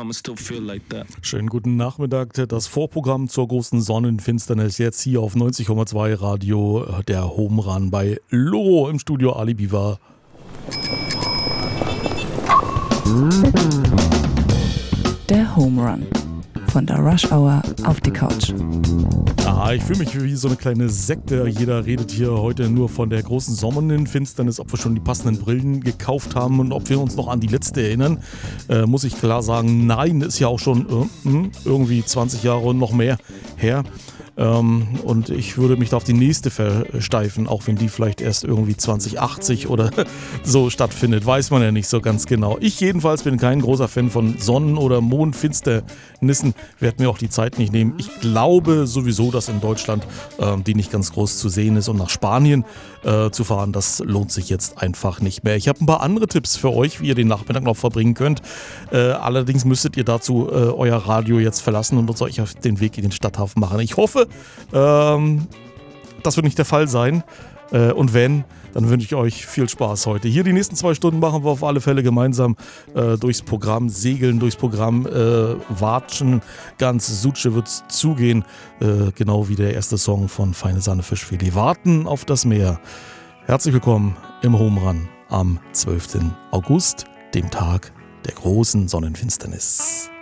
I'ma still feel like that. Schönen guten Nachmittag. Das Vorprogramm zur großen Sonnenfinsternis jetzt hier auf 90,2 Radio, der Home Run bei Loro im Studio Ali Biwa. Der Home Run. Von der Rush Hour auf die Couch. Ich fühle mich wie so eine kleine Sekte. Jeder redet hier heute nur von der großen Sonnenfinsternis, ob wir schon die passenden Brillen gekauft haben und ob wir uns noch an die letzte erinnern. Muss ich klar sagen, nein, ist ja auch schon irgendwie 20 Jahre und noch mehr her. Und ich würde mich da auf die nächste versteifen, auch wenn die vielleicht erst irgendwie 2080 oder so stattfindet, weiß man ja nicht so ganz genau. Ich jedenfalls bin kein großer Fan von Sonnen- oder Mondfinsternissen, werde mir auch die Zeit nicht nehmen. Ich glaube sowieso, dass in Deutschland die nicht ganz groß zu sehen ist, und nach Spanien zu fahren, das lohnt sich jetzt einfach nicht mehr. Ich habe ein paar andere Tipps für euch, wie ihr den Nachmittag noch verbringen könnt. Allerdings müsstet ihr dazu euer Radio jetzt verlassen und euch auf den Weg in den Stadthafen machen. Ich hoffe, das wird nicht der Fall sein. Und wenn, dann wünsche ich euch viel Spaß heute. Hier die nächsten 2 Stunden machen wir auf alle Fälle gemeinsam durchs Programm, segeln durchs Programm, watschen, ganz Sutsche wird's zugehen. Genau wie der erste Song von Feine Sahne Fischfilet. Warten auf das Meer. Herzlich willkommen im Home Run am 12. August, dem Tag der großen Sonnenfinsternis.